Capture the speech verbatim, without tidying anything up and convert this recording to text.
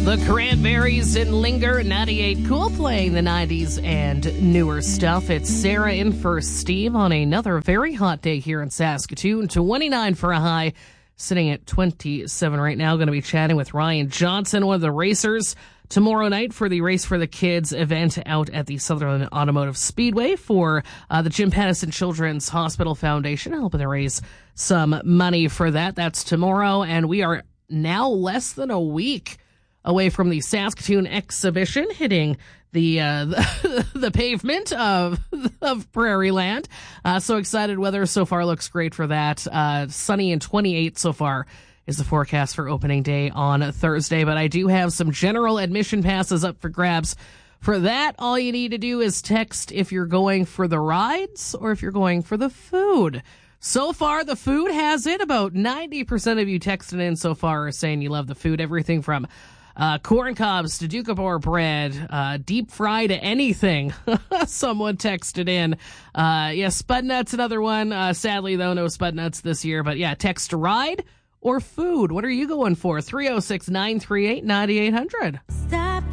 The Cranberries and Linger, ninety-eight Cool, playing the nineties and newer stuff. It's Sarah in for Steve on another very hot day here in Saskatoon. twenty-nine for a high, sitting at twenty-seven right now. Going to be chatting with Ryan Johnson, one of the racers, tomorrow night for the Race for the Kids event out at the Southern Automotive Speedway for uh, the Jim Pattison Children's Hospital Foundation, helping to raise some money for that. That's tomorrow, and we are now less than a week away from the Saskatoon exhibition hitting the uh, the, the pavement of of Prairie Land. Uh, so excited. Weather so far looks great for that. Uh, sunny and twenty-eight so far is the forecast for opening day on Thursday. But I do have some general admission passes up for grabs. For that, all you need to do is text if you're going for the rides or if you're going for the food. So far, the food has it. About ninety percent of you texting in so far are saying you love the food. Everything from Uh, corn cobs to Duke-a-Boar bread, uh, deep fried anything. Someone texted in. Uh, yeah, Spud Nuts, another one. Uh, sadly, though, no Spud Nuts this year. But yeah, text ride or food. What are you going for? three oh six, nine three eight, nine eight hundred. Stop